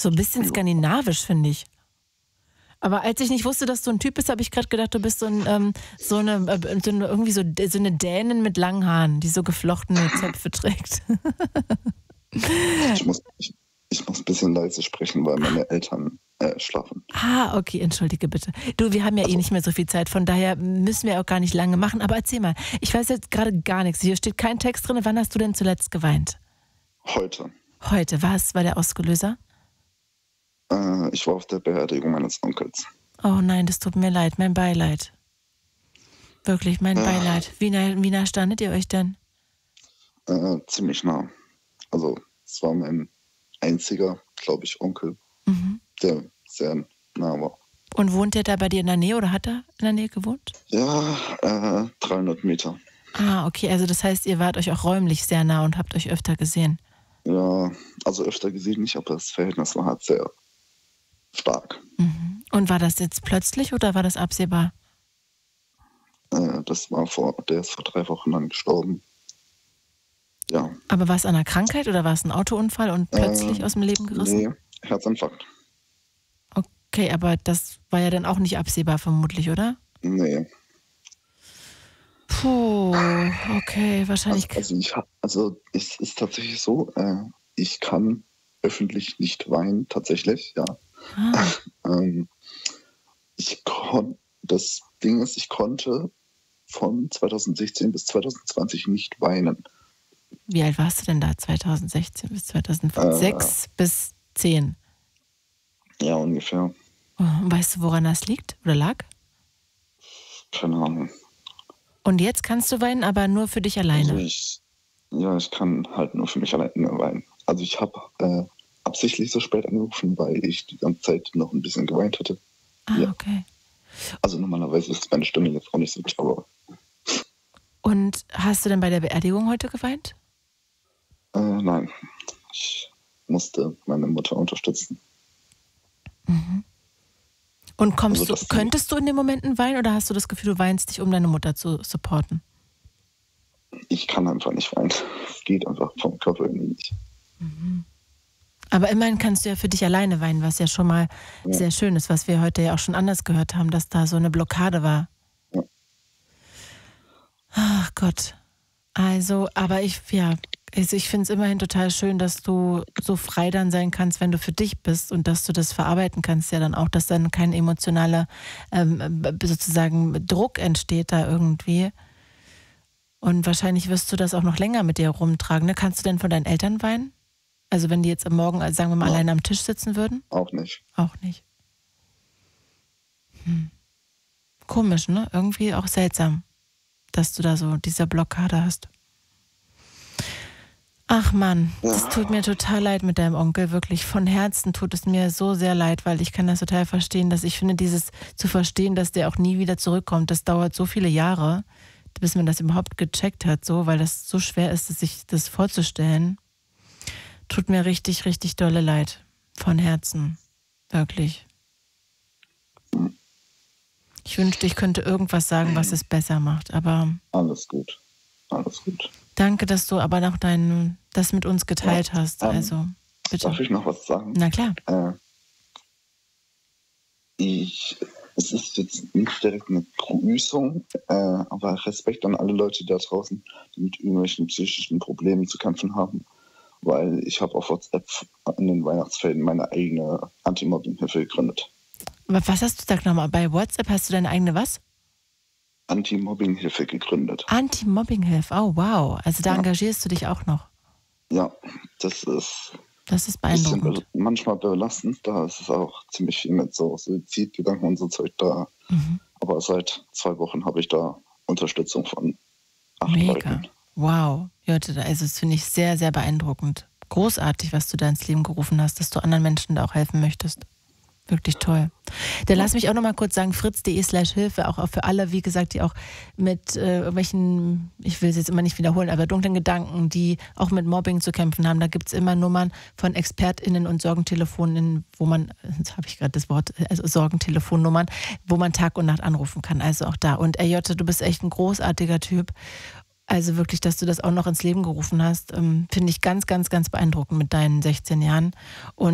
So ein bisschen skandinavisch, finde ich. Aber als ich nicht wusste, dass du ein Typ bist, habe ich gerade gedacht, du bist irgendwie so eine Dänin mit langen Haaren, die so geflochtene Zöpfe trägt. Ich muss ein bisschen leise sprechen, weil meine Eltern schlafen. Ah, okay, entschuldige bitte. Du, wir haben ja eh nicht mehr so viel Zeit, von daher müssen wir auch gar nicht lange machen. Aber erzähl mal, ich weiß jetzt gerade gar nichts. Hier steht kein Text drin. Wann hast du denn zuletzt geweint? Heute. Heute. Was war der Ausgelöser? Ich war auf der Beerdigung meines Onkels. Oh nein, das tut mir leid. Mein Beileid. Wirklich, mein Beileid. Wie nah standet ihr euch denn? Ziemlich nah. Also es war mein einziger, glaube ich, Onkel, der sehr nah war. Und wohnt der da bei dir in der Nähe oder hat er in der Nähe gewohnt? Ja, 300 Meter. Ah, okay, also das heißt, ihr wart euch auch räumlich sehr nah und habt euch öfter gesehen. Ja, also öfter gesehen nicht, aber das Verhältnis war halt sehr stark. Mhm. Und war das jetzt plötzlich oder war das absehbar? Der ist vor 3 Wochen lang gestorben. Ja. Aber war es an einer Krankheit oder war es ein Autounfall und plötzlich aus dem Leben gerissen? Nee, Herzinfarkt. Okay, aber das war ja dann auch nicht absehbar vermutlich, oder? Nee. Puh, okay, wahrscheinlich. Also es ist tatsächlich so, ich kann öffentlich nicht weinen, tatsächlich, ja. Das Ding ist, ich konnte von 2016 bis 2020 nicht weinen. Wie alt warst du denn da? 2016 bis 2006 bis 10? Ja, ungefähr. Weißt du, woran das liegt oder lag? Keine Ahnung. Und jetzt kannst du weinen, aber nur für dich alleine? Also ich kann halt nur für mich alleine weinen. Also ich habe absichtlich so spät angerufen, weil ich die ganze Zeit noch ein bisschen geweint hatte. Ah, ja. Okay. Also normalerweise ist meine Stimme jetzt auch nicht so, aber... Und hast du denn bei der Beerdigung heute geweint? Nein. Ich musste meine Mutter unterstützen. Mhm. Und könntest du in den Momenten weinen oder hast du das Gefühl, du weinst dich, um deine Mutter zu supporten? Ich kann einfach nicht weinen. Es geht einfach vom Körper irgendwie nicht. Mhm. Aber immerhin kannst du ja für dich alleine weinen, was ja schon mal sehr schön ist, was wir heute ja auch schon anders gehört haben, dass da so eine Blockade war. Ja. Ach Gott. Also ich finde es immerhin total schön, dass du so frei dann sein kannst, wenn du für dich bist und dass du das verarbeiten kannst ja dann auch, dass dann kein emotionaler sozusagen Druck entsteht da irgendwie. Und wahrscheinlich wirst du das auch noch länger mit dir rumtragen. Ne? Kannst du denn von deinen Eltern weinen? Also wenn die jetzt am Morgen, sagen wir mal, alleine am Tisch sitzen würden? Auch nicht. Auch nicht. Komisch, ne? Irgendwie auch seltsam, dass du da so diese Blockade hast. Ach Mann, es tut mir total leid mit deinem Onkel, wirklich. Von Herzen tut es mir so sehr leid, weil ich kann das total verstehen, dass ich finde, dieses zu verstehen, dass der auch nie wieder zurückkommt, das dauert so viele Jahre, bis man das überhaupt gecheckt hat, so, weil das so schwer ist, sich das vorzustellen. Tut mir richtig, richtig dolle leid. Von Herzen. Wirklich. Ich wünschte, ich könnte irgendwas sagen, was es besser macht, aber... Alles gut. Alles gut. Danke, dass du aber noch das mit uns geteilt hast. Also, bitte. Darf ich noch was sagen? Na klar. Es ist jetzt nicht direkt eine Grüßung, aber Respekt an alle Leute da draußen, die mit irgendwelchen psychischen Problemen zu kämpfen haben. Weil ich habe auf WhatsApp in den Weihnachtsferien meine eigene Anti-Mobbing-Hilfe gegründet. Aber was hast du gesagt nochmal? Bei WhatsApp hast du deine eigene was? Anti-Mobbing-Hilfe gegründet. Anti-Mobbing-Hilfe, oh wow. Also da engagierst du dich auch noch. Ja, das ist beeindruckend. Manchmal belastend, da ist es auch ziemlich viel mit so Suizidgedanken und so Zeug da. Aber seit 2 Wochen habe ich da Unterstützung von 8 Leuten. Wow. Jörte, also das finde ich sehr, sehr beeindruckend. Großartig, was du da ins Leben gerufen hast, dass du anderen Menschen da auch helfen möchtest. Wirklich toll. Dann lass mich auch noch mal kurz sagen, fritz.de/Hilfe, auch für alle, wie gesagt, die auch mit irgendwelchen, ich will es jetzt immer nicht wiederholen, aber dunklen Gedanken, die auch mit Mobbing zu kämpfen haben. Da gibt es immer Nummern von ExpertInnen und Sorgentelefonen, wo man, jetzt habe ich gerade das Wort, also Sorgentelefonnummern, wo man Tag und Nacht anrufen kann. Also auch da. Und Jotte, du bist echt ein großartiger Typ. Also wirklich, dass du das auch noch ins Leben gerufen hast, finde ich ganz, ganz, ganz beeindruckend mit deinen 16 Jahren. Und